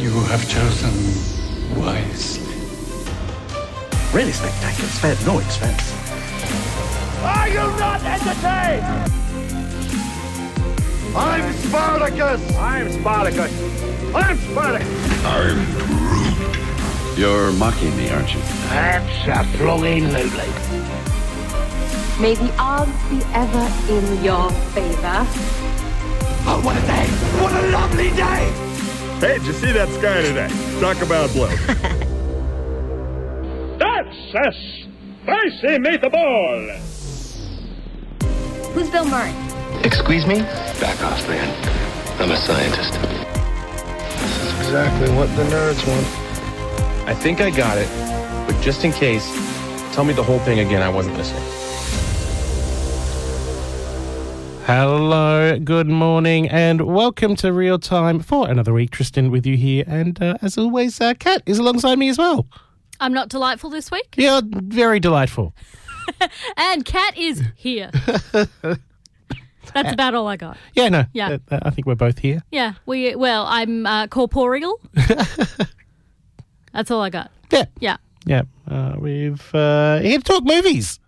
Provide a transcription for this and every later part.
You have chosen wisely. Really spectacular, spared no expense. Are you not entertained? I'm Spartacus! I'm Spartacus. I'm Spartacus. I'm Groot. You're mocking me, aren't you? Absolutely. May the odds be ever in your favor. Oh, what a day! What a lovely day! Hey, did you see that sky today? Talk about blue. That's a spicy meatball! Who's Bill Murray? Excuse me? Back off, man. I'm a scientist. This is exactly what the nerds want. I think I got it, but just in case, tell me the whole thing again. I wasn't listening. Hello, good morning, and welcome to Real Time for another week. Tristan with you here, and as always, Kat is alongside me as well. I'm not delightful this week. You're very delightful. And Kat is here. That's about all I got. Yeah, no. Yeah. I think we're both here. Yeah. I'm corporeal. That's all I got. Yeah. Yeah. Yeah. We've here to talk movies.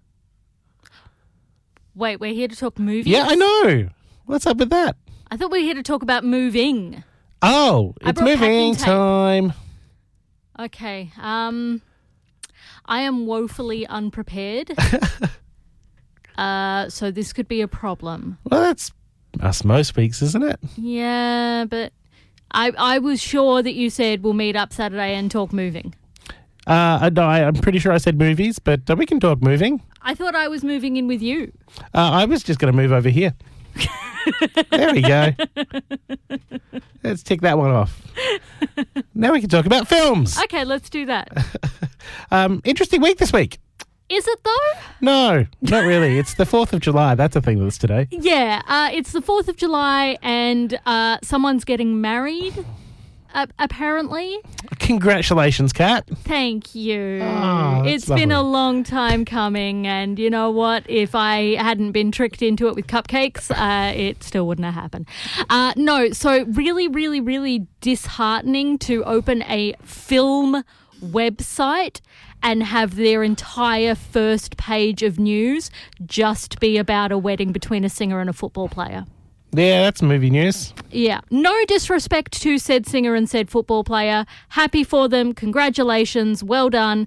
Wait, we're here to talk movies? Yeah, I know. What's up with that? I thought we were here to talk about moving. Oh, I it's brought moving packing tape. time. Okay. I am woefully unprepared. So this could be a problem. Well, that's us most weeks, isn't it? Yeah, but I was sure that you said we'll meet up Saturday and talk moving. No, I'm pretty sure I said movies, but we can talk moving. I thought I was moving in with you. I was just going to move over here. There we go. Let's tick that one off. Now we can talk about films. Okay, let's do that. Interesting week this week. Is it though? No, not really. It's the 4th of July. That's a thing that's today. Yeah, it's the 4th of July and someone's getting married, apparently. Congratulations, Kat. Thank you. Oh, that's it's been a lovely. long time coming, and you know what? If I hadn't been tricked into it with cupcakes, it still wouldn't have happened. No, so really, really, really disheartening to open a film website and have their entire first page of news just be about a wedding between a singer and a football player. Yeah, that's movie news. Yeah. No disrespect to said singer and said football player. Happy for them. Congratulations. Well done.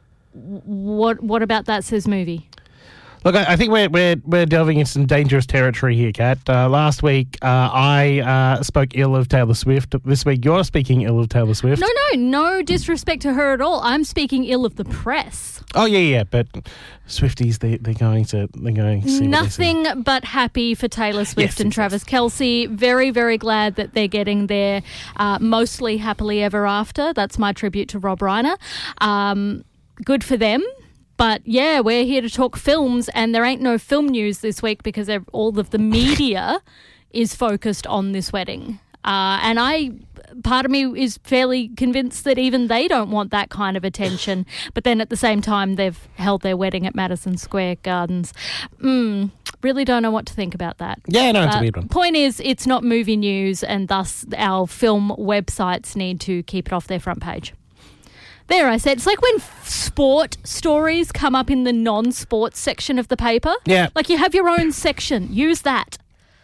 What about that says movie? Look, I think we're delving into some dangerous territory here, Kat. Last week, I spoke ill of Taylor Swift. This week, you're speaking ill of Taylor Swift. No disrespect to her at all. I'm speaking ill of the press. Oh yeah, but Swifties, they're going to see Nothing but happy for Taylor Swift Yes, and yes. Travis Kelce. Very, very glad that they're getting their mostly happily ever after. That's my tribute to Rob Reiner. Good for them. But yeah, we're here to talk films, and there ain't no film news this week because all of the media is focused on this wedding. And part of me is fairly convinced that even they don't want that kind of attention. But then at the same time, they've held their wedding at Madison Square Gardens. Really don't know what to think about that. Yeah, no, it's a weird one. Point is, it's not movie news, and thus our film websites need to keep it off their front page. There, I said. It's like when sport stories come up in the non-sports section of the paper. Yeah. Like you have your own section. Use that.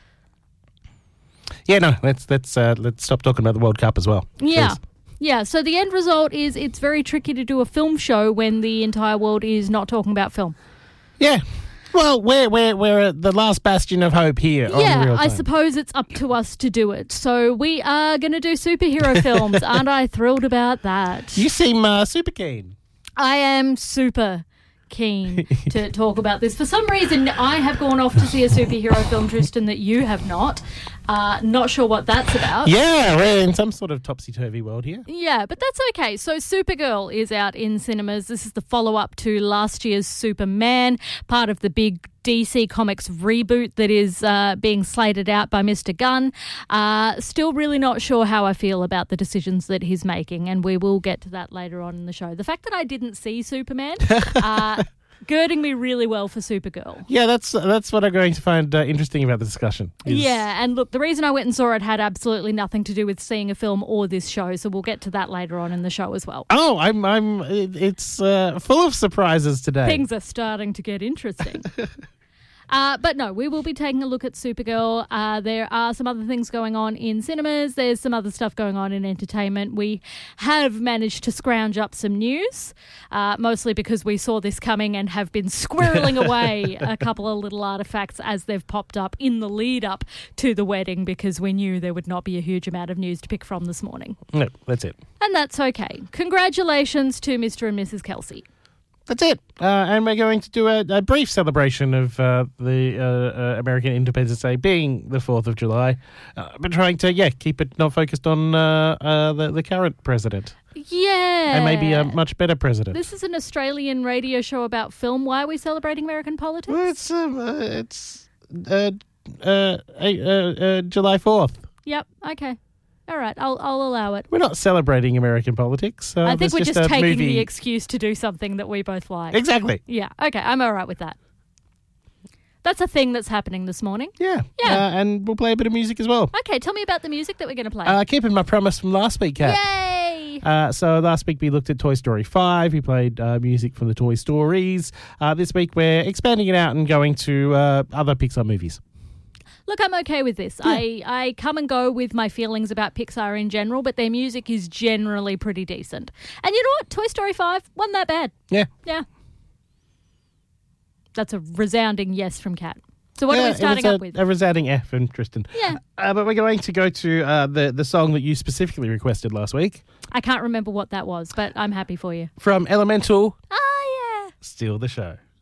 Yeah, no, let's stop talking about the World Cup as well. Yeah. Please. Yeah, so the end result is it's very tricky to do a film show when the entire world is not talking about film. Yeah. Well, we're at the last bastion of hope here on Real Yeah, Time. I suppose it's up to us to do it. So we are going to do superhero films. Aren't I thrilled about that? You seem super keen. I am super keen to talk about this. For some reason, I have gone off to see a superhero film, Tristan, that you have not. Not sure what that's about. Yeah, we're in some sort of topsy-turvy world here. Yeah, but that's okay. So Supergirl is out in cinemas. This is the follow-up to last year's Superman, part of the big DC Comics reboot that is being slated out by Mr. Gunn. Still really not sure how I feel about the decisions that he's making, and we will get to that later on in the show. The fact that I didn't see Superman girding me really well for Supergirl. Yeah, that's what I'm going to find interesting about the discussion. Yeah, and look, the reason I went and saw it had absolutely nothing to do with seeing a film or this show, so we'll get to that later on in the show as well. Oh, it's full of surprises today. Things are starting to get interesting. But no, we will be taking a look at Supergirl. There are some other things going on in cinemas. There's some other stuff going on in entertainment. We have managed to scrounge up some news, mostly because we saw this coming and have been squirreling away a couple of little artifacts as they've popped up in the lead up to the wedding, because we knew there would not be a huge amount of news to pick from this morning. No, that's it. And that's okay. Congratulations to Mr. and Mrs. Kelsey. That's it. And we're going to do a brief celebration of the American Independence Day being the 4th of July, but trying to, keep it not focused on the current president. Yeah. And maybe a much better president. This is an Australian radio show about film. Why are we celebrating American politics? Well, it's July 4th. Yep. Okay. All right. I'll allow it. We're not celebrating American politics. I think we're just taking movie. the excuse to do something that we both like. Exactly. Yeah. Okay. I'm all right with that. That's a thing that's happening this morning. Yeah. Yeah. And we'll play a bit of music as well. Okay. Tell me about the music that we're going to play. Keeping my promise from last week, Kat. Yay! So last week we looked at Toy Story 5. We played music from the Toy Stories. This week we're expanding it out and going to other Pixar movies. Look, I'm okay with this. Yeah. I come and go with my feelings about Pixar in general, but their music is generally pretty decent. And you know what? Toy Story 5 wasn't that bad. Yeah. Yeah. That's a resounding yes from Kat. So what are we starting up with? A resounding F from Tristan. Yeah. But we're going to go to the song that you specifically requested last week. I can't remember what that was, but I'm happy for you. From Elemental. Oh, yeah. Steal the Show.